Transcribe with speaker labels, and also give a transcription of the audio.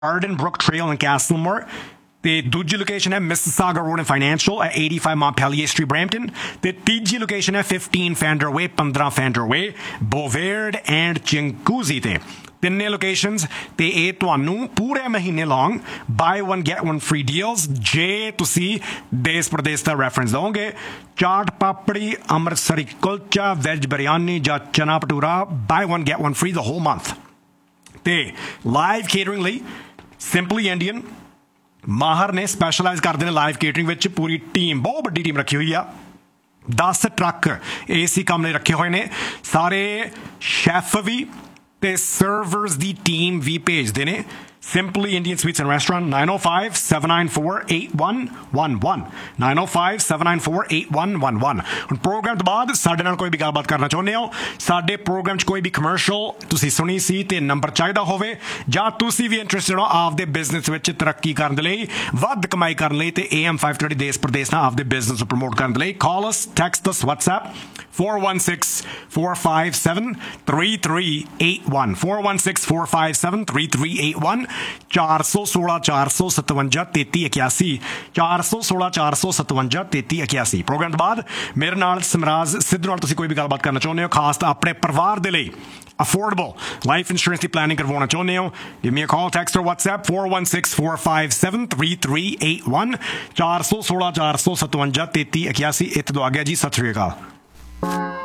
Speaker 1: Arden Brook Trail in Castlemore. The दूजी location है Mississauga Road and Financial at 85 Montpelier Street, Brampton. The तीजी location है 15 Fander Way, 15 Fander Way, Bovaird and Chinguacousy ਤੇ ਤਿੰਨੇ locations ਤੇ ਇਹ ਤੁਹਾਨੂੰ ਪੂਰੇ ਮਹੀਨੇ ਲੌਂਗ ਬਾਈ 1 get 1 free deals ਜੇ ਤੁਸੀਂ ਦੇਸ਼ ਪ੍ਰਦੇਸ਼ ਦਾ ਰੈਫਰੈਂਸ ਲਓਗੇ ਚਾਟ ਪਾਪੜੀ ਅੰਮ੍ਰਿਤਸਰੀ ਕੁਲਚਾ ਵੈਜ ਬਿਰਿਆਨੀ ਜਾਂ ਚਨਾ ਭਟੂਰਾ ਬਾਈ 1 get 1 free the whole month ਤੇ ਲਾਈਵ ਕੇਟਰਿੰਗ ਲਈ ਸਿੰਪਲੀ ਇੰਡੀਅਨ ਮਾਹਰ ਨੇ ਸਪੈਸ਼ਲਾਈਜ਼ ਕਰਦੇ ਨੇ ਲਾਈਵ ਕੇਟਰਿੰਗ ਵਿੱਚ ਪੂਰੀ ਟੀਮ ਬਹੁਤ ਵੱਡੀ ਟੀਮ ਰੱਖੀ ਹੋਈ ਆ 10 ਟਰੱਕ ਏਸੀ ਕੰਮ ਲਈ ਰੱਖੇ ਹੋਏ ਨੇ ਸਾਰੇ ਸ਼ੈਫ ਵੀ ਤੇ ਸਰਵਰਸ ਦੀ ਟੀਮ ਵੀ ਭੇਜਦੇ ਨੇ Simply Indian Sweets and Restaurant 905-794-8111 905-794-8111 ਹੁਣ ਪ੍ਰੋਗਰਾਮ ਤੋਂ ਬਾਅਦ ਸਾਡੇ ਨਾਲ ਕੋਈ ਵੀ ਗੱਲਬਾਤ ਕਰਨਾ ਚਾਹੁੰਦੇ ਹੋ ਸਾਡੇ ਪ੍ਰੋਗਰਾਮ 'ਚ ਕੋਈ ਵੀ ਕਮਰਸ਼ੀਅਲ ਤੁਸੀਂ ਸੁਣੀ ਸੀ ਤੇ ਨੰਬਰ ਚਾਹੀਦਾ ਹੋਵੇ ਜਾਂ ਤੁਸੀਂ ਵੀ ਇੰਟਰਸਟਿਡ ਹੋ ਆਪਦੇ ਬਿਜ਼ਨਸ ਵਿੱਚ ਤਰੱਕੀ ਕਰਨ ਦੇ ਲਈ ਵੱਧ ਕਮਾਈ ਕਰਨ ਲਈ ਤੇ AM 530 ਦੇਸ਼ ਪ੍ਰਦੇਸ਼ ਨਾਲ ਆਪਦੇ ਬਿਜ਼ਨਸ ਨੂੰ ਪ੍ਰਮੋਟ ਕਰਨ ਦੇ ਲਈ ਕਾਲ ਅਸ ਟੈਕਸਟ ਅਸ WhatsApp 416-457-3381 416-457-3381 416-457-3381 416-457-3381 ਪ੍ਰੋਗਰਾਮ ਤੋਂ ਬਾਅਦ ਮੇਰੇ ਨਾਲ ਸਮਰਾਜ ਸਿੱਧੂ ਨਾਲ ਤੁਸੀਂ ਕੋਈ ਵੀ ਗੱਲਬਾਤ ਕਰਨਾ ਚਾਹੁੰਦੇ ਹੋ ਖਾਸ ਤਾਂ ਆਪਣੇ ਪਰਿਵਾਰ ਦੇ ਲਈ affordable life insurance ਦੀ planning ਕਰਵਾਉਣਾ ਚਾਹੁੰਦੇ ਹੋ give me a call text or WhatsApp 416-457-3381 416-457-3381 ਇੱਥੇ ਤੋਂ ਆ ਗਿਆ ਜੀ ਸਤਿ ਸ਼੍ਰੀ ਅਕਾਲ